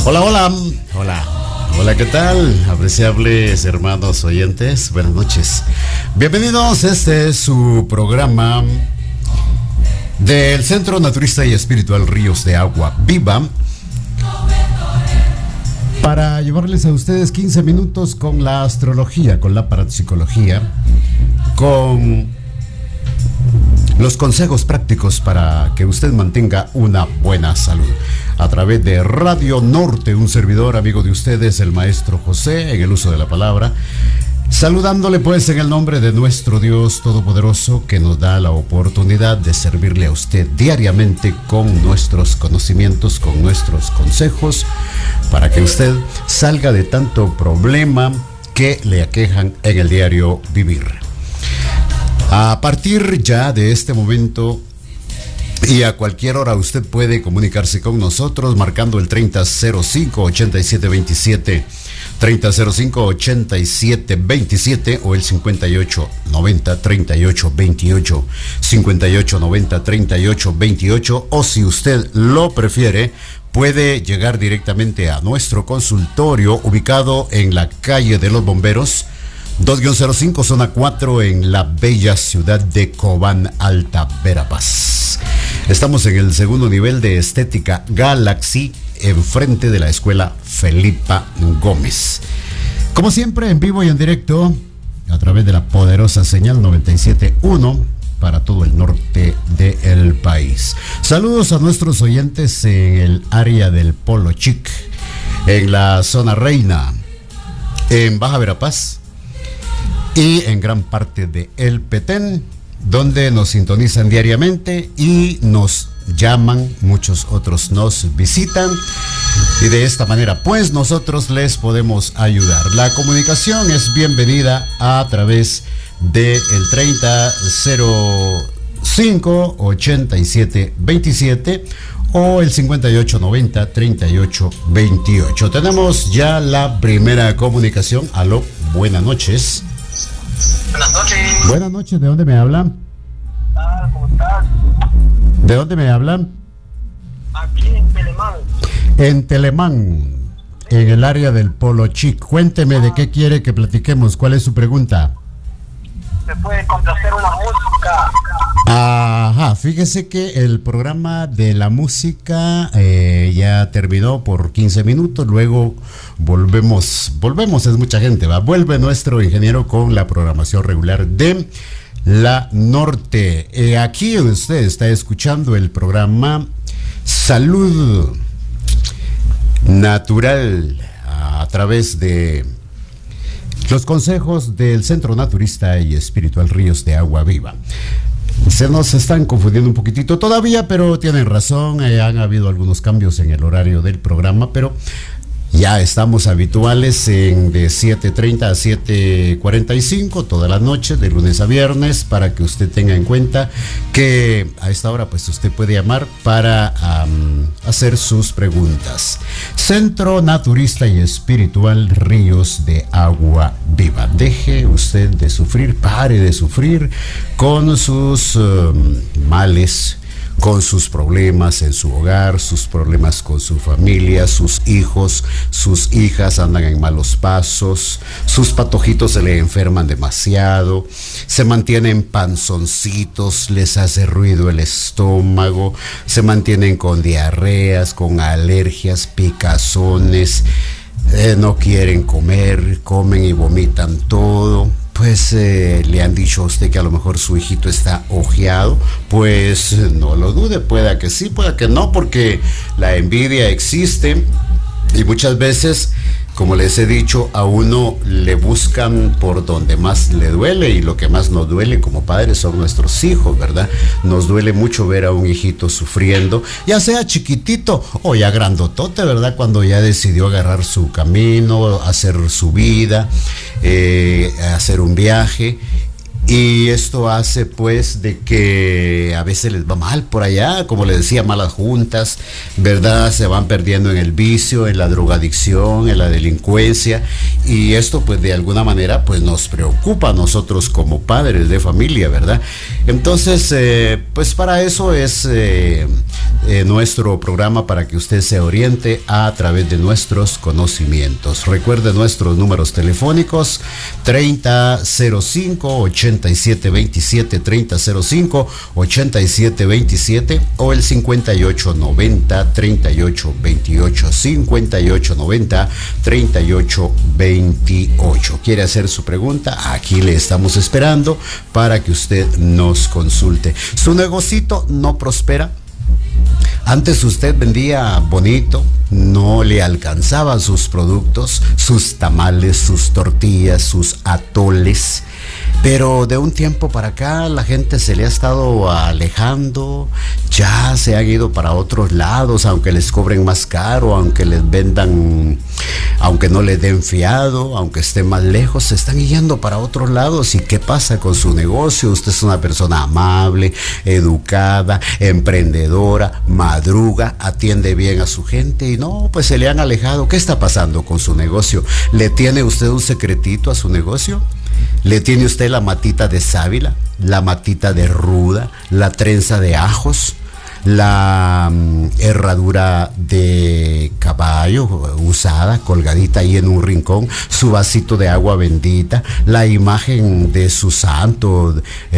Hola, hola, hola. Hola, ¿qué tal? Apreciables hermanos oyentes, buenas noches. Bienvenidos, este es su programa del Centro Naturista y Espiritual Ríos de Agua Viva, para llevarles a ustedes 15 minutos con la astrología, con la parapsicología, con los consejos prácticos para que usted mantenga una buena salud. A través de Radio Norte, un servidor amigo de ustedes, el maestro José, en el uso de la palabra, saludándole pues en el nombre de nuestro Dios Todopoderoso, que nos da la oportunidad de servirle a usted diariamente con nuestros conocimientos, con nuestros consejos, para que usted salga de tanto problema que le aquejan en el diario vivir. A partir ya de este momento y a cualquier hora usted puede comunicarse con nosotros marcando el 3005-8727, 3005-8727 o el 5890-3828, 5890-3828, o si usted lo prefiere, puede llegar directamente a nuestro consultorio ubicado en la calle de los Bomberos, 2-05, zona 4, en la bella ciudad de Cobán, Alta Verapaz. Estamos en el segundo nivel de Estética Galaxy, enfrente de la escuela Felipa Gómez. Como siempre, en vivo y en directo, a través de la poderosa señal 97.1 para todo el norte del país. Saludos a nuestros oyentes en el área del Polo Chic, en la zona Reina, en Baja Verapaz y en gran parte de El Petén, donde nos sintonizan diariamente y nos llaman, muchos otros nos visitan, y de esta manera pues nosotros les podemos ayudar. La comunicación es bienvenida a través del 3005-8727 o el 5890-3828. Tenemos ya la primera comunicación. Aló, buenas noches. Buenas noches. Buenas noches, ¿de dónde me hablan? ¿Cómo estás? ¿De dónde me hablan? Aquí en Telemán. En Telemán, en el área del Polo Chic. Cuénteme de qué quiere que platiquemos, ¿cuál es su pregunta? ¿Me puede complacer una música? Ajá, fíjese que el programa de la música ya terminó por 15 minutos, luego volvemos, es mucha gente, ¿va? Vuelve nuestro ingeniero con la programación regular de la Norte. Aquí usted está escuchando el programa Salud Natural a través de los consejos del Centro Naturista y Espiritual Ríos de Agua Viva. Se nos están confundiendo un poquitito todavía, pero tienen razón, han habido algunos cambios en el horario del programa, pero ya estamos habituales de 7:30 a 7:45 todas las noches, de lunes a viernes, para que usted tenga en cuenta que a esta hora pues usted puede llamar para hacer sus preguntas. Centro Naturista y Espiritual Ríos de Agua Viva. Deje usted de sufrir, pare de sufrir con sus males, con sus problemas en su hogar, sus problemas con su familia, sus hijos, sus hijas andan en malos pasos, sus patojitos se le enferman demasiado, se mantienen panzoncitos, les hace ruido el estómago, se mantienen con diarreas, con alergias, picazones, no quieren comer, comen y vomitan todo. Pues le han dicho a usted que a lo mejor su hijito está ojeado, pues no lo dude, pueda que sí, pueda que no, porque la envidia existe y muchas veces, como les he dicho, a uno le buscan por donde más le duele, y lo que más nos duele como padres son nuestros hijos, ¿verdad? Nos duele mucho ver a un hijito sufriendo, ya sea chiquitito o ya grandotote, ¿verdad? Cuando ya decidió agarrar su camino, hacer su vida, hacer un viaje. Y esto hace pues de que a veces les va mal por allá, como les decía, malas juntas, ¿verdad? Se van perdiendo en el vicio, en la drogadicción, en la delincuencia, Y esto pues de alguna manera pues nos preocupa a nosotros como padres de familia, ¿verdad? Entonces pues para eso es nuestro programa, para que usted se oriente a través de nuestros conocimientos. Recuerde nuestros números telefónicos: 3005-8727, 3005-8727, o el 5890-3828, 5890-3828. ¿Quiere hacer su pregunta? Aquí le estamos esperando para que usted nos consulte. ¿Su negocito no prospera? Antes usted vendía bonito, no le alcanzaban sus productos, sus tamales, sus tortillas, sus atoles, pero de un tiempo para acá la gente se le ha estado alejando, ya se han ido para otros lados, aunque les cobren más caro, aunque les vendan, aunque no les den fiado, aunque esté más lejos, se están yendo para otros lados. ¿Y qué pasa con su negocio? Usted es una persona amable, educada, emprendedora, madruga, atiende bien a su gente, y no, pues se le han alejado. ¿Qué está pasando con su negocio? ¿Le tiene usted un secretito a su negocio? ¿Le tiene usted la matita de sábila, la matita de ruda, la trenza de ajos, la herradura de caballo usada, colgadita ahí en un rincón, su vasito de agua bendita, la imagen de su santo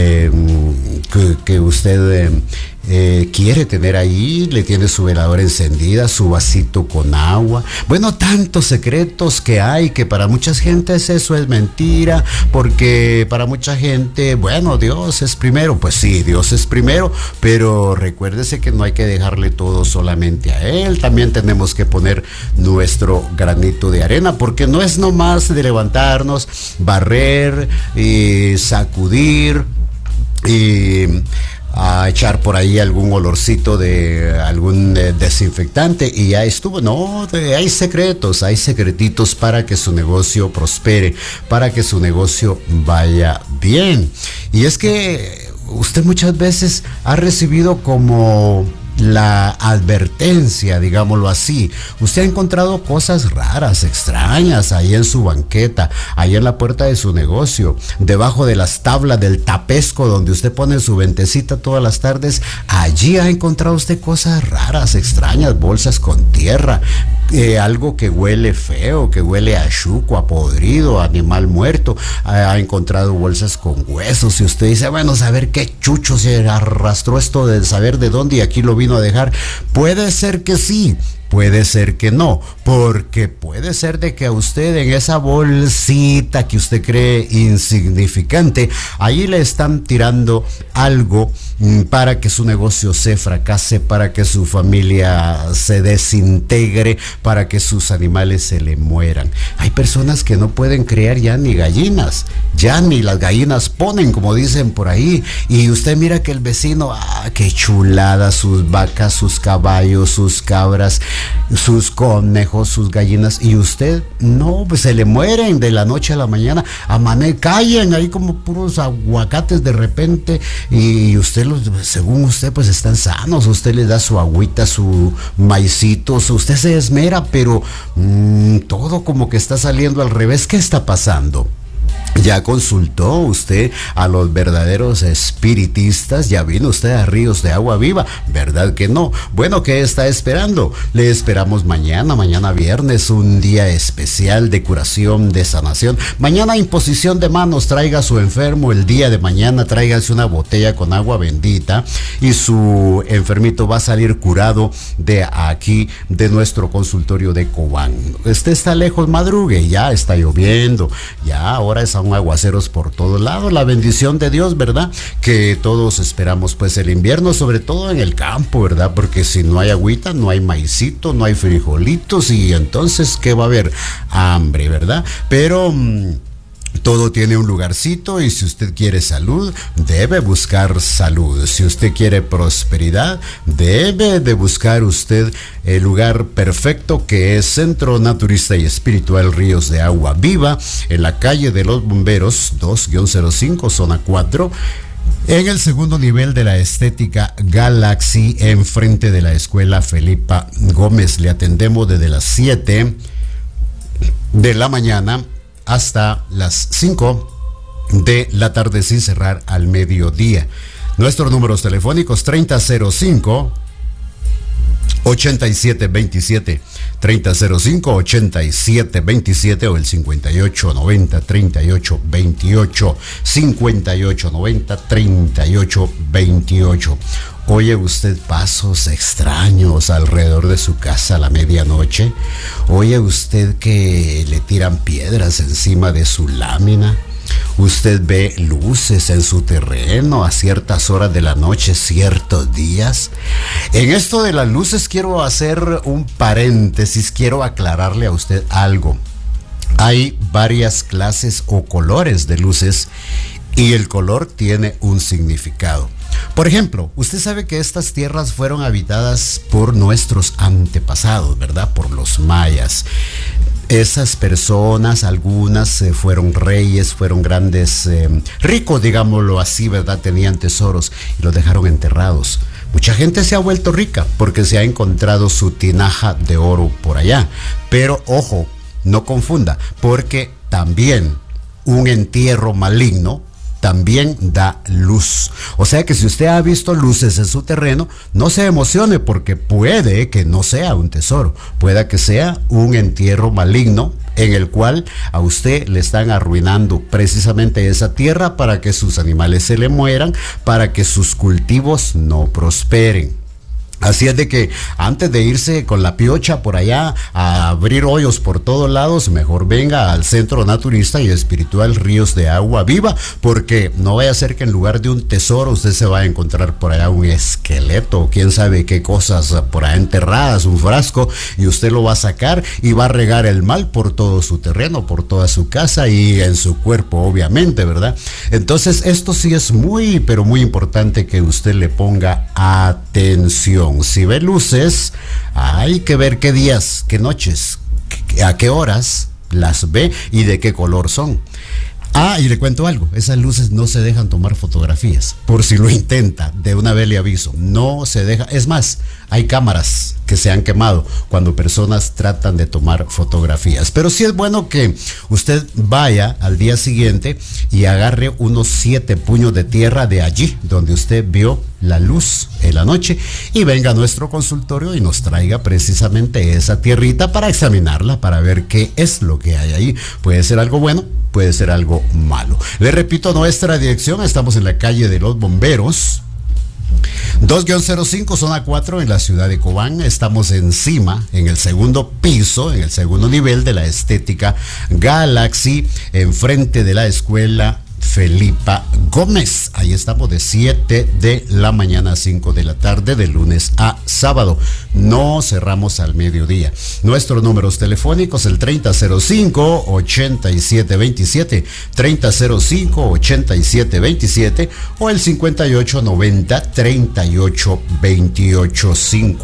que usted quiere tener ahí, le tiene su veladora encendida, su vasito con agua? Bueno, tantos secretos que hay, que para muchas gentes eso es mentira, porque para mucha gente, bueno, Dios es primero. Pues sí, Dios es primero, pero recuérdese que no hay que dejarle todo solamente a Él. También tenemos que poner nuestro granito de arena, porque no es nomás de levantarnos, barrer y sacudir y a echar por ahí algún olorcito de algún desinfectante y ya estuvo. No, hay secretos, hay secretitos para que su negocio prospere, para que su negocio vaya bien. Y es que usted muchas veces ha recibido como la advertencia, digámoslo así. Usted ha encontrado cosas raras, extrañas, ahí en su banqueta, ahí en la puerta de su negocio, debajo de las tablas del tapesco donde usted pone su ventecita todas las tardes. Allí ha encontrado usted cosas raras, extrañas, bolsas con tierra, algo que huele feo, que huele a chuco, a podrido, a animal muerto. Ha encontrado bolsas con huesos, y usted dice, bueno, saber qué chucho se arrastró esto, de saber de dónde, y aquí lo vino a dejar. Puede ser que sí, puede ser que no, porque puede ser de que a usted en esa bolsita que usted cree insignificante, ahí le están tirando algo para que su negocio se fracase, para que su familia se desintegre, para que sus animales se le mueran. Hay personas que no pueden criar ya ni gallinas, ya ni las gallinas ponen, como dicen por ahí, y usted mira que el vecino, qué chulada, sus vacas, sus caballos, sus cabras, sus conejos, sus gallinas, y usted no, pues se le mueren de la noche a la mañana, caen ahí como puros aguacates de repente, y usted según usted pues están sanos, usted les da su agüita, su maicito, usted se esmera, pero todo como que está saliendo al revés. ¿Qué está pasando? ¿Ya consultó usted a los verdaderos espiritistas? ¿Ya vino usted a Ríos de Agua Viva? ¿Verdad que no? Bueno, ¿qué está esperando? Le esperamos mañana viernes, un día especial de curación, de sanación. Mañana imposición de manos, traiga a su enfermo el día de mañana, tráigase una botella con agua bendita y su enfermito va a salir curado de aquí, de nuestro consultorio de Cobán. Usted está lejos, madrugue, ya está lloviendo, ya ahora son aguaceros por todos lados. La bendición de Dios, ¿verdad? Que todos esperamos pues el invierno, sobre todo en el campo, ¿verdad? Porque si no hay agüita, no hay maicito, no hay frijolitos, y entonces ¿qué va a haber? Hambre, ¿verdad? Pero todo tiene un lugarcito, y si usted quiere salud, debe buscar salud. Si usted quiere prosperidad, debe de buscar usted el lugar perfecto, que es Centro Naturista y Espiritual Ríos de Agua Viva, en la calle de los Bomberos 2-05, zona 4, en el segundo nivel de la Estética Galaxy, enfrente de la Escuela Felipa Gómez. Le atendemos desde las 7 de la mañana hasta las 5 de la tarde sin cerrar al mediodía. Nuestros números telefónicos 3005 8727 3005 8727 o el 5890 3828 5890 3828. ¿Oye usted pasos extraños alrededor de su casa a la medianoche? ¿Oye usted que le tiran piedras encima de su lámina? ¿Usted ve luces en su terreno a ciertas horas de la noche, ciertos días? En esto de las luces quiero hacer un paréntesis, quiero aclararle a usted algo. Hay varias clases o colores de luces y el color tiene un significado. Por ejemplo, usted sabe que estas tierras fueron habitadas por nuestros antepasados, ¿verdad? Por los mayas. Esas personas, algunas fueron reyes, fueron grandes, ricos, digámoslo así, ¿verdad? Tenían tesoros y los dejaron enterrados. Mucha gente se ha vuelto rica porque se ha encontrado su tinaja de oro por allá. Pero ojo, no confunda, porque también un entierro maligno también da luz. O sea que si usted ha visto luces en su terreno, no se emocione porque puede que no sea un tesoro, pueda que sea un entierro maligno en el cual a usted le están arruinando precisamente esa tierra para que sus animales se le mueran, para que sus cultivos no prosperen. Así es de que antes de irse con la piocha por allá a abrir hoyos por todos lados, mejor venga al Centro Naturista y Espiritual Ríos de Agua Viva, porque no vaya a ser que en lugar de un tesoro usted se va a encontrar por allá un esqueleto, quién sabe qué cosas por allá enterradas, un frasco, y usted lo va a sacar y va a regar el mal por todo su terreno, por toda su casa y en su cuerpo, obviamente, ¿verdad? Entonces esto sí es muy, pero muy importante que usted le ponga atención. Si ve luces, hay que ver qué días, qué noches, a qué horas las ve y de qué color son. Ah, y le cuento algo, esas luces no se dejan tomar fotografías, por si lo intenta, de una vez le aviso, no se deja, es más, hay cámaras que se han quemado cuando personas tratan de tomar fotografías, pero sí es bueno que usted vaya al día siguiente y agarre unos 7 puños de tierra de allí, donde usted vio la luz en la noche, y venga a nuestro consultorio y nos traiga precisamente esa tierrita para examinarla, para ver qué es lo que hay ahí. Puede ser algo bueno, puede ser algo malo. Le repito nuestra dirección, estamos en la calle de los Bomberos, 2-05, zona 4, en la ciudad de Cobán. Estamos encima, en el segundo piso, en el segundo nivel de la Estética Galaxy, enfrente de la escuela Felipa Gómez. Ahí estamos de 7 de la mañana a 5 de la tarde, de lunes a sábado. No cerramos al mediodía. Nuestros números telefónicos, el 3005-8727, 3005-8727 o el 5890-3828,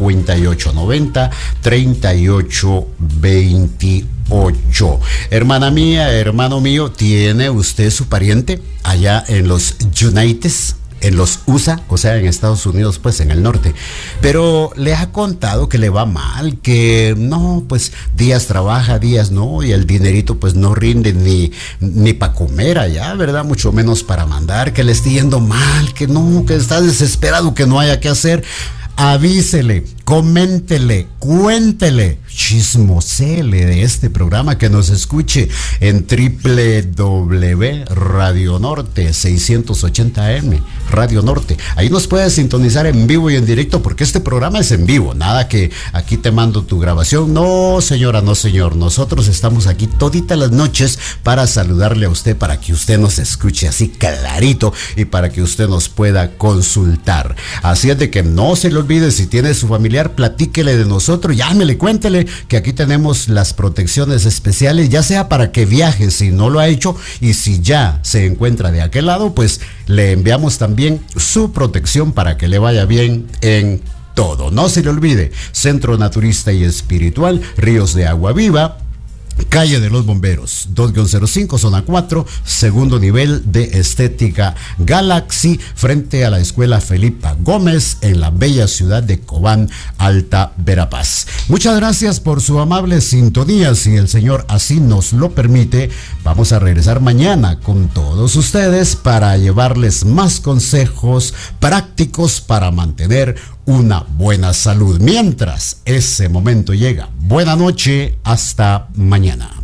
5890-3828. Hermana mía, hermano mío, ¿tiene usted su pariente allá en los Unites, en los USA, o sea, en Estados Unidos, pues en el norte? Pero le ha contado que le va mal, que no, pues días trabaja, días no, y el dinerito pues no rinde ni para comer allá, ¿verdad? Mucho menos para mandar, que le esté yendo mal, que no, que está desesperado, que no haya que hacer. Avísele, coméntele, cuéntele, chismosele de este programa, que nos escuche en www Radio Norte 680M, Radio Norte. Ahí nos puedes sintonizar en vivo y en directo, porque este programa es en vivo, nada que aquí te mando tu grabación. No, señora, no, señor, nosotros estamos aquí toditas las noches para saludarle a usted, para que usted nos escuche así clarito y para que usted nos pueda consultar. Así es de que no se le olvide, si tiene su familiar, platíquele de nosotros, llámele, cuéntele que aquí tenemos las protecciones especiales, ya sea para que viaje si no lo ha hecho, y si ya se encuentra de aquel lado, pues le enviamos también su protección para que le vaya bien en todo. No se le olvide, Centro Naturista y Espiritual Ríos de Agua Viva, calle de los Bomberos, 2-05, zona 4, segundo nivel de Estética Galaxy, frente a la Escuela Felipa Gómez, en la bella ciudad de Cobán, Alta Verapaz. Muchas gracias por su amable sintonía. Si el Señor así nos lo permite, vamos a regresar mañana con todos ustedes para llevarles más consejos prácticos para mantener una buena salud. Mientras ese momento llega, buena noche, hasta mañana.